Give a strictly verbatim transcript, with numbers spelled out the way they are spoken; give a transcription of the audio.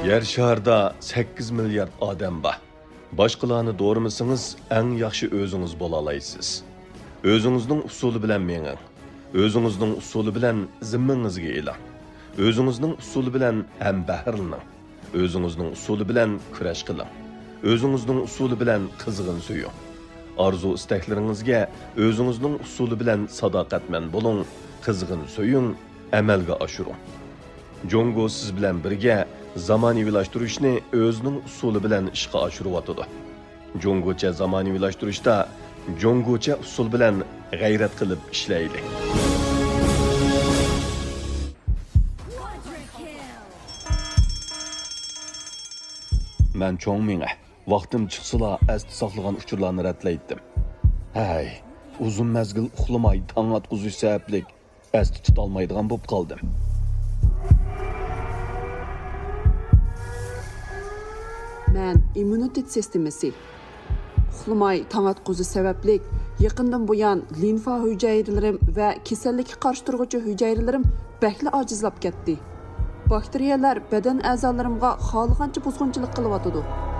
Yer şarda sakkiz milliard odam bor. Boshqalarni do'rimisingiz, eng yaxshi o'zingiz bo'la olasiz. O'zingizning usuli bilan menging. O'zingizning usuli bilan zimmangizga eling. O'zingizning usuli bilan ham bahrlaning. O'zingizning usuli bilan kurash qiling. O'zingizning usuli bilan qizg'in suying. Arzu istaklaringizga o'zingizning usuli bilan sadoqatman bo'ling, qizg'in suying, amalga oshiring. Jongo siz bilan birga zamonaviylashtirishni o'zining usuli bilan ishga oshiryotdi. Jongocha zamonaviylashtirishda jongocha usul bilan g'ayrat qilib ishlaylik. Men cho'ngminga vaqtim chiqsala asti saqlagan uchurlarni ratlaydim. Hay, uzun mezgil uxlamay tong atquzish sabablik asti tutolmaydigan bo'lib qoldim. Men immunitet sistemasi uxlamay tong atquzish sabablik yaqindan buyon limfa hujayralarim va kasallikka qarshi turuvchi hujayralarim bakli ojizlab ketdi. Bakteriyalar badan a'zolarimga xohlagancha buzg'unchilik qilyotdi.